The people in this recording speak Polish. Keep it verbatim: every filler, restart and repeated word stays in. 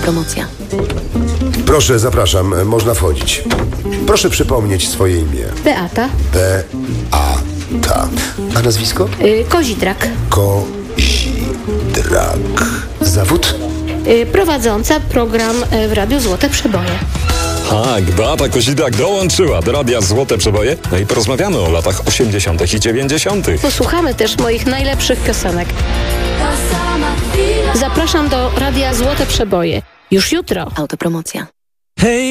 Autopromocja. Proszę, zapraszam, można wchodzić. Proszę przypomnieć swoje imię. Beata. Beata. A nazwisko? Y, Kozidrak. Kozidrak. Zawód? Y, prowadząca program y, w Radiu Złote Przeboje. Tak, Beata Kozidrak dołączyła do Radia Złote Przeboje. No i porozmawiamy o latach osiemdziesiątych i dziewięćdziesiątych. Posłuchamy też moich najlepszych piosenek. Zapraszam do Radia Złote Przeboje. Już jutro. Autopromocja. Hej!